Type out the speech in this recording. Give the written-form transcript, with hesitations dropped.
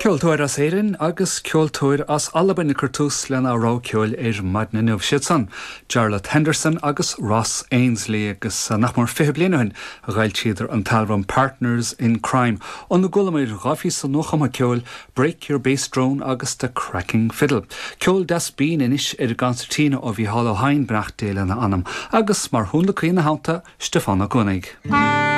Ceoltóir as éireann agus ceoltóir as Alban na Curtús lena rá ceol maidna nuamh siad Charlotte Henderson agus Ross Ainsley agus nach mar fiche blianain a ghail siadar an talbham Partners in Crime. An na gulaméid gafi san nóchama ceol Break Your Bass Drone agus The Cracking Fiddle. Ceol das bín inis gancertina ó bhí Hall O'Hain breach déile na anam agus mar hún le crína hánta Stefana Gonig.